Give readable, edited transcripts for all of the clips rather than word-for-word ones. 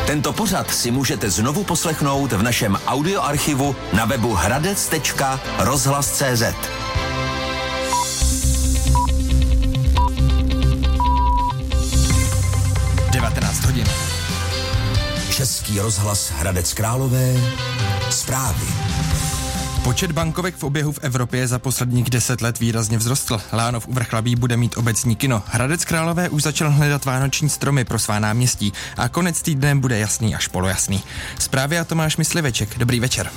Tento pořad si můžete znovu poslechnout v našem audioarchivu na webu hradec.rozhlas.cz. hodin. Český rozhlas Hradec Králové. Zprávy. Počet bankovek v oběhu v Evropě za posledních 10 let výrazně vzrostl. Lánov u Vrchlabí bude mít obecní kino. Hradec Králové už začal hledat vánoční stromy pro svá náměstí a konec týdne bude jasný až polojasný. Zprávy a Tomáš Mysliveček. Dobrý večer.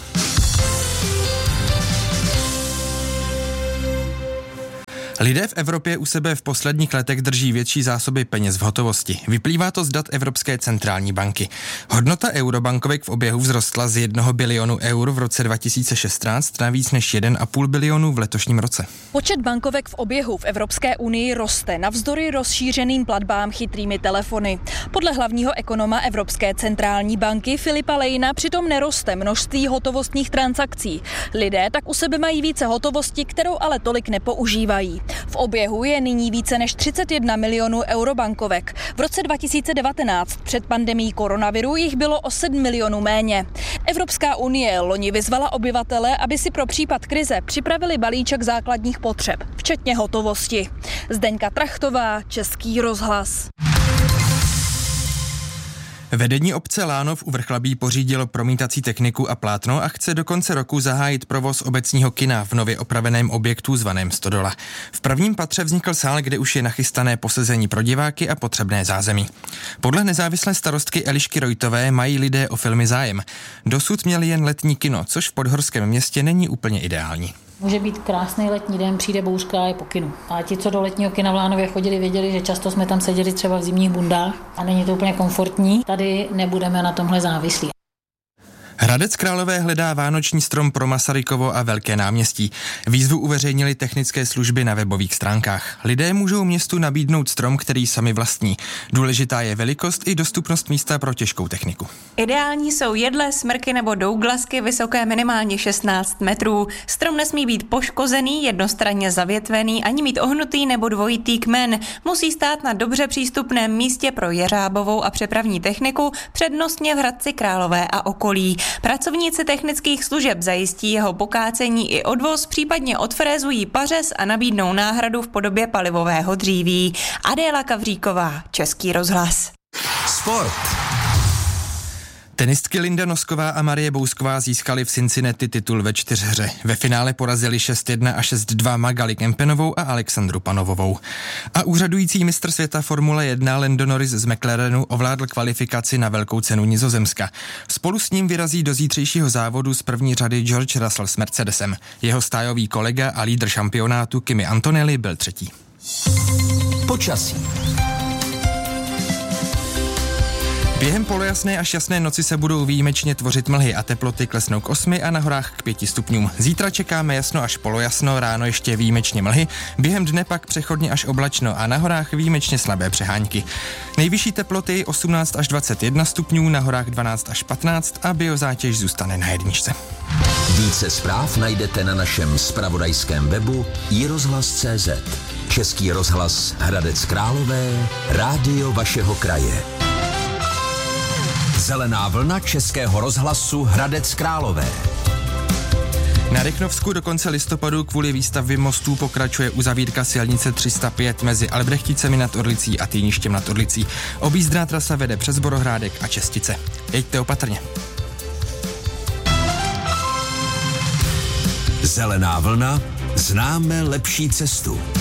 Lidé v Evropě u sebe v posledních letech drží větší zásoby peněz v hotovosti. Vyplývá to z dat Evropské centrální banky. Hodnota eurobankovek v oběhu vzrostla z 1 bilionu eur v roce 2016 na víc než 1,5 bilionu v letošním roce. Počet bankovek v oběhu v Evropské unii roste navzdory rozšířeným platbám chytrými telefony. Podle hlavního ekonoma Evropské centrální banky Filipa Lejna přitom neroste množství hotovostních transakcí. Lidé tak u sebe mají více hotovosti, kterou ale tolik nepoužívají. V oběhu je nyní více než 31 milionů eurobankovek. V roce 2019 před pandemií koronaviru jich bylo o 7 milionů méně. Evropská unie loni vyzvala obyvatele, aby si pro případ krize připravili balíček základních potřeb, včetně hotovosti. Zdeňka Trachtová, Český rozhlas. Vedení obce Lánov u Vrchlabí pořídilo promítací techniku a plátno a chce do konce roku zahájit provoz obecního kina v nově opraveném objektu zvaném Stodola. V prvním patře vznikl sál, kde už je nachystané posezení pro diváky a potřebné zázemí. Podle nezávislé starostky Elišky Rojtové mají lidé o filmy zájem. Dosud měli jen letní kino, což v podhorském městě není úplně ideální. Může být krásný letní den, přijde bouřka a je po kinu. A ti, co do letního kina v Lánově chodili, věděli, že často jsme tam seděli třeba v zimních bundách a není to úplně komfortní. Tady nebudeme na tomhle závislí. Hradec Králové hledá vánoční strom pro Masarykovo a Velké náměstí. Výzvu uveřejnili technické služby na webových stránkách. Lidé můžou městu nabídnout strom, který sami vlastní. Důležitá je velikost i dostupnost místa pro těžkou techniku. Ideální jsou jedle, smrky nebo douglasky vysoké minimálně 16 metrů. Strom nesmí být poškozený, jednostranně zavětvený, ani mít ohnutý nebo dvojitý kmen. Musí stát na dobře přístupném místě pro jeřábovou a přepravní techniku, přednostně v Hradci Králové a okolí. Pracovníci technických služeb zajistí jeho pokácení i odvoz, případně odfrézují pařez a nabídnou náhradu v podobě palivového dříví. Adéla Kavříková, Český rozhlas. Sport. Tenistky Linda Nosková a Marie Bousková získaly v Cincinnati titul ve čtyřhře. Ve finále porazili 6-1 a 6-2 Magali Kempenovou a Alexandru Panovovou. A úřadující mistr světa Formule 1 Lando Norris z McLarenu ovládl kvalifikaci na velkou cenu Nizozemska. Spolu s ním vyrazí do zítřejšího závodu z první řady George Russell s Mercedesem. Jeho stájový kolega a lídr šampionátu Kimi Antonelli byl třetí. Počasí. Během polojasné až jasné noci se budou výjimečně tvořit mlhy a teploty klesnou k 8 a na horách k 5 stupňům. Zítra čekáme jasno až polojasno, ráno ještě výjimečně mlhy, během dne pak přechodně až oblačno a na horách výjimečně slabé přehánky. Nejvyšší teploty 18 až 21 stupňů, na horách 12 až 15 a biozátěž zůstane na jedničce. Více zpráv najdete na našem zpravodajském webu iRozhlas.cz. Český rozhlas Hradec Králové, rádio vašeho kraje. Zelená vlna Českého rozhlasu Hradec Králové. Na Rychnovsku do konce listopadu kvůli výstavbě mostů pokračuje uzavírka silnice 305 mezi Albrechticemi nad Orlicí a Týništěm nad Orlicí. Objízdná trasa vede přes Borohrádek a Čestice. Jeďte opatrně. Zelená vlna, známe lepší cestu.